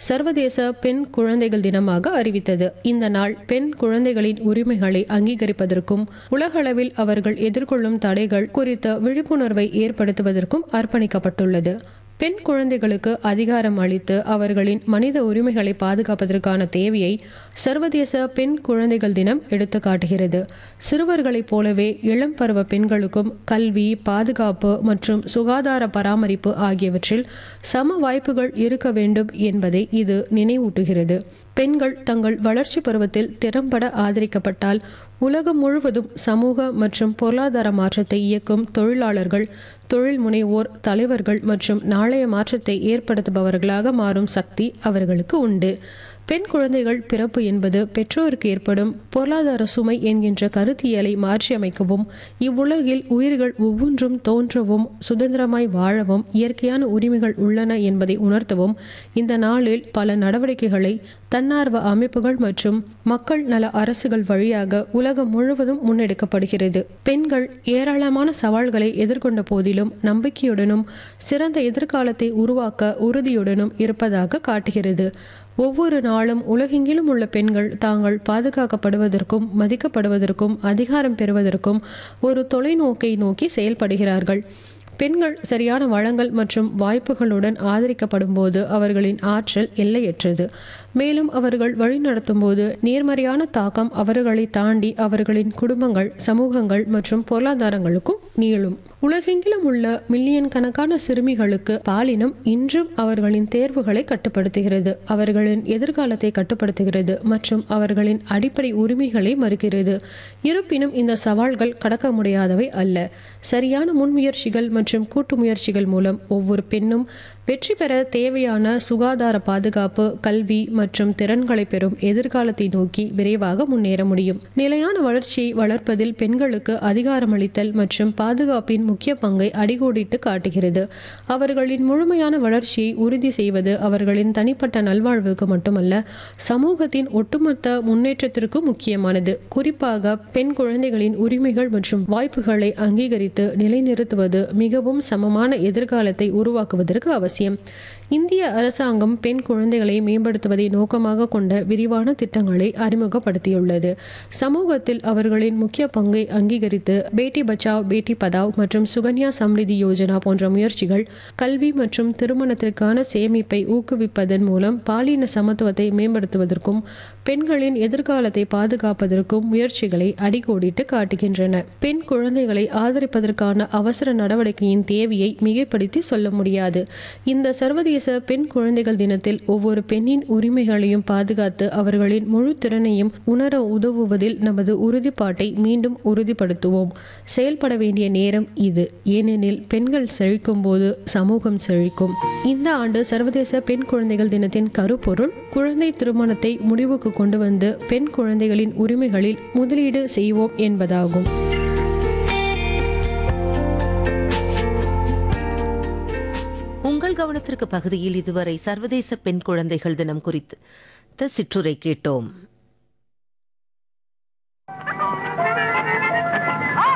சர்வதேச பெண் குழந்தைகள் தினமாக அறிவித்தது. இந்த நாள் பெண் குழந்தைகளின் உரிமைகளை அங்கீகரிப்பதற்கும் உலகளவில் அவர்கள் எதிர்கொள்ளும் தடைகள் குறித்த விழிப்புணர்வை ஏற்படுத்துவதற்கும் அர்ப்பணிக்கப்பட்டுள்ளது. பெண் குழந்தைகளுக்கு அதிகாரம் அளித்து அவர்களின் மனித உரிமைகளை பாதுகாப்பதற்கான தேவையை சர்வதேச பெண் குழந்தைகள் தினம் எடுத்து காட்டுகிறது. சிறுவர்களைப் போலவே இளம் பருவ பெண்களுக்கும் கல்வி, பாதுகாப்பு மற்றும் சுகாதார பராமரிப்பு ஆகியவற்றில் சம வாய்ப்புகள் இருக்க வேண்டும் என்பதை இது நினைவூட்டுகிறது. பெண்கள் தங்கள் வளர்ச்சி பருவத்தில் திறம்பட ஆதரிக்கப்பட்டால் உலகம் முழுவதும் சமூக மற்றும் பொருளாதார மாற்றத்தை இயக்கும் தொழிலாளர்கள், தொழில் முனைவோர், தலைவர்கள் மற்றும் நாளைய மாற்றத்தை ஏற்படுத்துபவர்களாக மாறும் சக்தி அவர்களுக்கு உண்டு. பெண் குழந்தைகள் பிறப்பு என்பது பெற்றோருக்கு ஏற்படும் பொருளாதார சுமை என்கின்ற கருத்தியலை மாற்றியமைக்கவும், இவ்வுலகில் உயிர்கள் ஒவ்வொன்றும் தோன்றவும், சுதந்திரமாய் வாழவும் இயற்கையான உரிமைகள் உள்ளன என்பதை உணர்த்தவும் இந்த நாளில் பல நடவடிக்கைகளை தன்னார்வ அமைப்புகள் மற்றும் மக்கள் நல அரசுகள் வழியாக உலகம் முழுவதும் முன்னெடுக்கப்படுகிறது. பெண்கள் ஏராளமான சவால்களை எதிர்கொண்ட போதிலும் நம்பிக்கையுடனும் சிறந்த எதிர்காலத்தை உருவாக்க உறுதியுடனும் இருப்பதாக காட்டுகிறது. ஒவ்வொரு நாளும் உலகெங்கிலும் உள்ள பெண்கள் தாங்கள் பாதுகாக்கப்படுவதற்கும் மதிக்கப்படுவதற்கும் அதிகாரம் பெறுவதற்கும் ஒரு தொலைநோக்கை நோக்கி செயல்படுகிறார்கள். பெண்கள் சரியான வளங்கள் மற்றும் வாய்ப்புகளுடன் ஆதரிக்கப்படும் போது அவர்களின் ஆற்றல் எல்லையற்றது. மேலும் அவர்கள் வழிநடத்தும் போது நேர்மறையான தாக்கம் அவர்களை தாண்டி அவர்களின் குடும்பங்கள், சமூகங்கள் மற்றும் பொருளாதாரங்களுக்கும் நீளும். உலகெங்கிலும் உள்ள மில்லியன் கணக்கான சிறுமிகளுக்கு பாலினம் இன்றும் அவர்களின் தேர்வுகளை கட்டுப்படுத்துகிறது, அவர்களின் எதிர்காலத்தை கட்டுப்படுத்துகிறது மற்றும் அவர்களின் அடிப்படை உரிமைகளை மறுக்கிறது. இருப்பினும் இந்த சவால்கள் கடக்க முடியாதவை அல்ல. சரியான முன்முயற்சிகள் மற்றும் கூட்டு முயற்சிகள் மூலம் ஒவ்வொரு பெண்ணும் வெற்றி பெற தேவையான சுகாதார பாதுகாப்பு, கல்வி மற்றும் திறன்களை பெறும் எதிர்காலத்தை நோக்கி விரைவாக முன்னேற முடியும். நிலையான வளர்ச்சியை வளர்ப்பதில் பெண்களுக்கு அதிகாரமளித்தல் மற்றும் பாதுகாப்பின் முக்கிய பங்கை அடிகோடிட்டு காட்டுகிறது. அவர்களின் முழுமையான வளர்ச்சியை உறுதி செய்வது அவர்களின் தனிப்பட்ட நல்வாழ்வுக்கு மட்டுமல்ல, சமூகத்தின் ஒட்டுமொத்த முன்னேற்றத்திற்கும் முக்கியமானது. குறிப்பாக பெண் குழந்தைகளின் உரிமைகள் மற்றும் வாய்ப்புகளை அங்கீகரித்து நிலைநிறுத்துவது மிகவும் சமமான எதிர்காலத்தை உருவாக்குவதற்கு அவசியம். இந்திய அரசாங்கம் பெண் குழந்தைகளை மேம்படுத்துவதை நோக்கமாக கொண்ட விரிவான திட்டங்களை அறிமுகப்படுத்தியுள்ளது. சமூகத்தில் அவர்களின் முக்கிய பங்கை அங்கீகரித்து பேட்டி பச்சாவ், பேட்டி பதாவ் மற்றும் சுகன்யா சம்ரிதி யோஜனா போன்ற முயற்சிகள் கல்வி மற்றும் திருமணத்திற்கான சேமிப்பை ஊக்குவிப்பதன் மூலம் பாலின சமத்துவத்தை மேம்படுத்துவதற்கும் பெண்களின் எதிர்காலத்தை பாதுகாப்பதற்கும் முயற்சிகளை அடிக்கோடிட்டு காட்டுகின்றன. பெண் குழந்தைகளை ஆதரிப்பதற்கான அவசர நடவடிக்கையின் தேவையை மிகைப்படுத்தி சொல்ல முடியாது. இந்த சர்வதேச பெண் குழந்தைகள் தினத்தில் ஒவ்வொரு பெண்ணின் உரிமைகளையும் பாதுகாத்து அவர்களின் முழு திறனையும் உணர உதவுவதில் நமது உறுதிப்பாட்டை மீண்டும் உறுதிப்படுத்துவோம். செயல்பட வேண்டிய நேரம் இது. ஏனெனில் பெண்கள் செழிக்கும் போது சமூகம் செழிக்கும். இந்த ஆண்டு சர்வதேச பெண் குழந்தைகள் தினத்தின் கருப்பொருள் குழந்தை திருமணத்தை முடிவுக்கு கொண்டு வந்து பெண் குழந்தைகளின் உரிமைகளில் முதலீடு செய்வோம் என்பதாகும். உங்கள் கவனத்திற்கு பகுதியில் இதுவரை சர்வதேச பெண் குழந்தைகள் தினம் குறித்து சிற்றுரை கேட்டோம்.